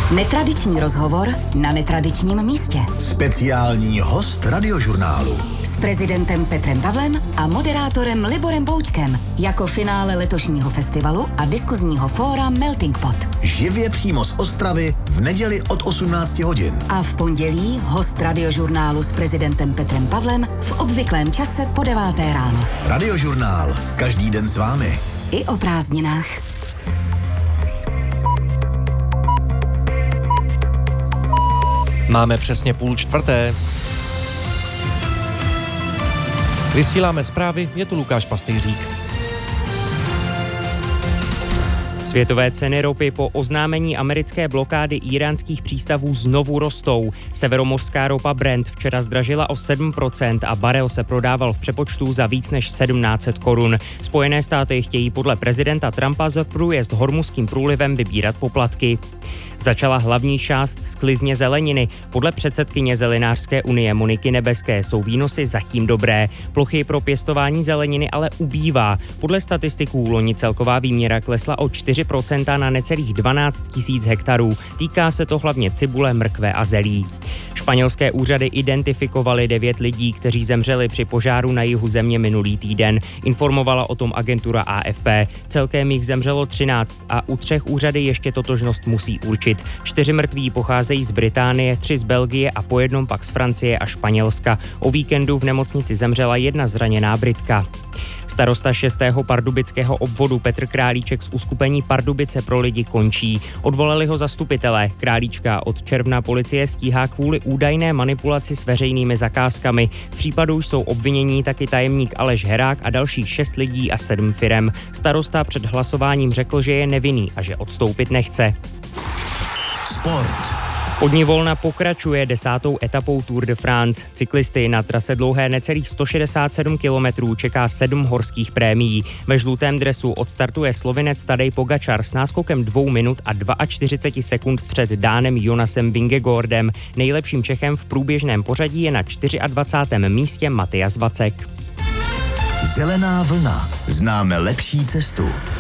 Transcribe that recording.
Netradiční rozhovor na netradičním místě. Speciální host Radiožurnálu. S prezidentem Petrem Pavlem a moderátorem Liborem Boučkem jako finále letošního festivalu a diskuzního fóra Melting Pot. Živě přímo z Ostravy v neděli od 18 hodin. A v pondělí host Radiožurnálu s prezidentem Petrem Pavlem v obvyklém čase po 9. ráno. Radiožurnál. Každý den s vámi. I o prázdninách. Máme přesně 3:30. Vysíláme zprávy, je tu Lukáš Pastýřík. Světové ceny ropy po oznámení americké blokády íránských přístavů znovu rostou. Severomořská ropa Brent včera zdražila o 7% a barel se prodával v přepočtu za víc než 1700 korun. Spojené státy chtějí podle prezidenta Trumpa za průjezd Hormuzským průlivem vybírat poplatky. Začala hlavní část sklizně zeleniny. Podle předsedkyně Zelenářské unie Moniky Nebeské jsou výnosy zatím dobré. Plochy pro pěstování zeleniny ale ubývá. Podle statistiků loni celková výměra klesla o 4% na necelých 12 000 hektarů. Týká se to hlavně cibule, mrkve a zelí. Španělské úřady identifikovaly 9 lidí, kteří zemřeli při požáru na jihu země minulý týden. Informovala o tom agentura AFP. Celkem jich zemřelo 13 a u 3 úřady ještě totožnost musí určit. 4 mrtví pocházejí z Británie, 3 z Belgie a po jednom pak z Francie a Španělska. O víkendu v nemocnici zemřela jedna zraněná Britka. Starosta 6. pardubického obvodu Petr Králíček z uskupení Pardubice pro lidi končí. Odvolali ho zastupitelé. Králíčka od června policie stíhá kvůli údajné manipulaci s veřejnými zakázkami. V případu jsou obvinění taky tajemník Aleš Herák a dalších 6 lidí a 7 firem. Starosta před hlasováním řekl, že je nevinný a že odstoupit nechce. Sport. Od ní volna pokračuje 10. etapou Tour de France. Cyklisty na trase dlouhé necelých 167 kilometrů čeká 7 horských prémií. Ve žlutém dresu odstartuje Slovinec Tadej Pogačar s náskokem 2 minut a 42 sekund před Dánem Jonasem Vingegaardem. Nejlepším Čechem v průběžném pořadí je na 24. místě Matyas Vacek. Zelená vlna. Známe lepší cestu.